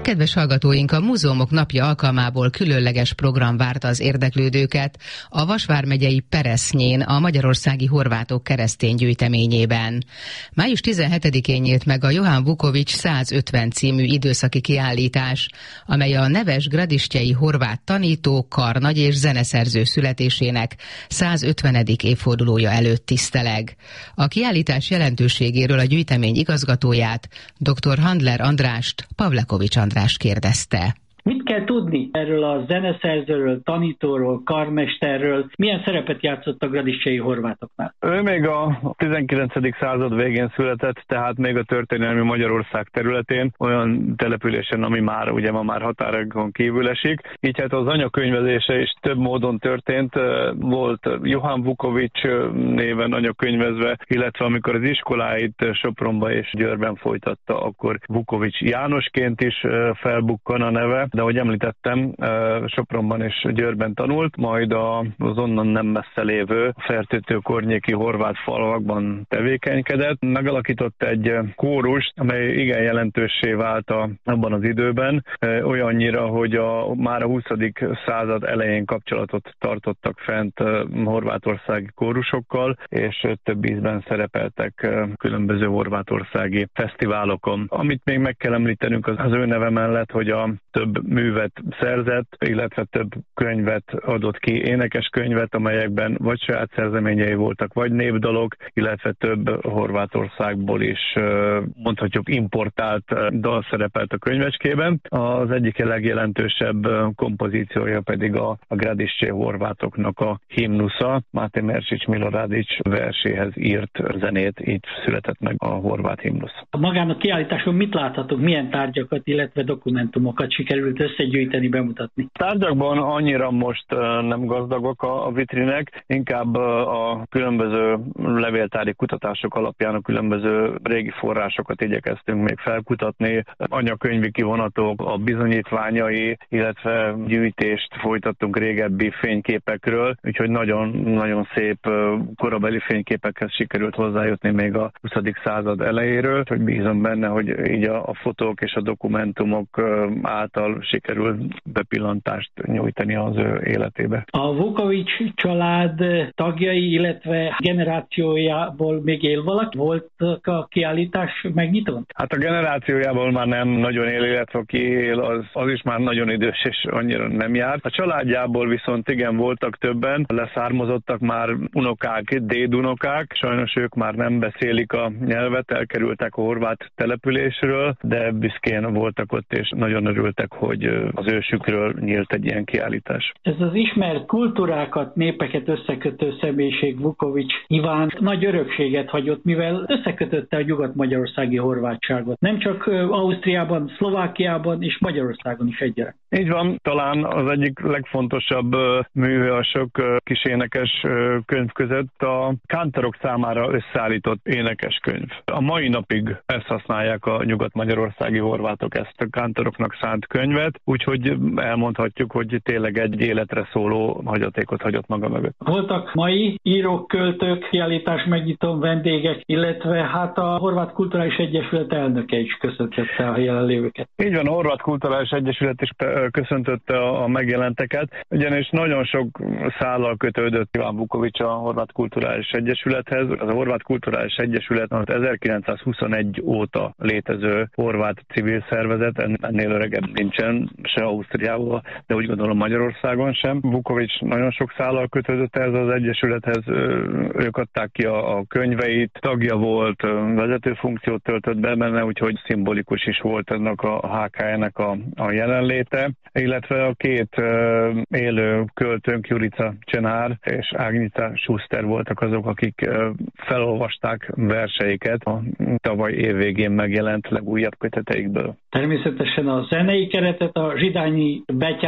Kedves hallgatóink, a Múzeumok Napja alkalmából különleges program várta az érdeklődőket a Vas vármegyei Peresznyén, a magyarországi horvátok keresztény gyűjteményében. Május 17-én nyílt meg a Johann Vukovics 150 című időszaki kiállítás, amely a neves gradišťei horvát tanító, karnagy és zeneszerző születésének 150. évfordulója előtt tiszteleg. A kiállítás jelentőségéről a gyűjtemény igazgatóját, dr. Handler Andrást, Pavlekovics András kérdezte. Mit kell tudni erről a zeneszerzőről, tanítóról, karmesterről? Milyen szerepet játszott a gradišćei horvátoknál? Ő még a 19. század végén született, tehát még a történelmi Magyarország területén, olyan településen, ami már ugye ma már határokon kívül esik. Így hát az anyakönyvezése is több módon történt. Volt Johann Vukovics néven anyakönyvezve, illetve amikor az iskoláit Sopronba és Győrben folytatta, akkor Vukovics Jánosként is felbukkan a neve. De ahogy említettem, Sopronban és Győrben tanult, majd az onnan nem messze lévő Fertőtő környéki horvát falvakban tevékenykedett. Megalakított egy kórust, amely igen jelentőssé vált abban az időben, olyannyira, hogy már a 20. század elején kapcsolatot tartottak fent horvátországi kórusokkal, és több ízben szerepeltek különböző horvátországi fesztiválokon. Amit még meg kell említenünk az ő neve mellett, hogy a több művet szerzett, illetve több könyvet adott ki, énekeskönyvet, amelyekben vagy saját szerzeményei voltak, vagy népdalok, illetve több Horvátországból is mondhatjuk importált dal szerepelt a könyvecskében. Az egyik legjelentősebb kompozíciója pedig a gradišćei horvátoknak a himnusza. Máté Mersics Miloradics verséhez írt zenét, így született meg a horvát himnusz. Magán a kiállításon mit láthatunk, milyen tárgyakat, illetve dokumentumokat sikerült összegyűjteni, bemutatni? Tárgyakban annyira most nem gazdagok a vitrinek, inkább a különböző levéltári kutatások alapján a különböző régi forrásokat igyekeztünk még felkutatni, anyakönyvi kivonatok, a bizonyítványai, illetve gyűjtést folytattunk régebbi fényképekről, úgyhogy nagyon szép korabeli fényképekhez sikerült hozzájutni még a 20. század elejéről, hogy bízom benne, hogy így a fotók és a dokumentumok által sikerül bepillantást nyújtani az ő életébe. A Vukovics család tagjai, illetve generációjából még él valaki? Voltak a kiállítás megnyitón? Hát a generációjából már nem nagyon él, illetve aki él, az is már nagyon idős és annyira nem jár. A családjából viszont igen voltak többen, leszármazottak már unokák, dédunokák, sajnos ők már nem beszélik a nyelvet, elkerültek a horvát településről, de büszkén voltak ott, és nagyon örültek, hogy az ősükről nyílt egy ilyen kiállítás. Ez az ismert kultúrákat, népeket összekötő személyiség Vukovics Iván nagy örökséget hagyott, mivel összekötötte a nyugat-magyarországi horvátságot. Nem csak Ausztriában, Szlovákiában és Magyarországon is egyaránt. Így van, talán az egyik legfontosabb műve a sok kisénekes könyv között a kántorok számára összeállított énekeskönyv. A mai napig ezt használják a nyugat-magyarországi horvátok, ezt a kántoroknak szánt könyvet, úgyhogy elmondhatjuk, hogy tényleg egy életre szóló hagyatékot hagyott maga mögött. Voltak mai írók, költők, kiállítás megnyitó vendégek, illetve hát a Horvát Kulturális Egyesület elnöke is köszöntötte a jelenlévőket. Így van, a Horvát Kulturális Egyesület is köszöntötte a megjelenteket, ugyanis nagyon sok szállal kötődött Iván Vukovics a Horvát Kulturális Egyesülethez. Az a Horvát Kulturális Egyesület az 1921 óta létező horvát civil szervezet, ennél öregebb nincsen se Ausztriában, de úgy gondolom Magyarországon sem. Vukovics nagyon sok szállal kötődött ez az egyesülethez, ők adták ki a könyveit, tagja volt, vezető funkciót töltött be benne, úgyhogy szimbolikus is volt ennek a HKE-nek a jelenléte, illetve a két élő költőnk, Jurica Csenár és Ágnica Schuster voltak azok, akik felolvasták verseiket a tavaly év végén megjelent legújabb köteteikből. Természetesen a zenei keretet a Zsidányi Betyár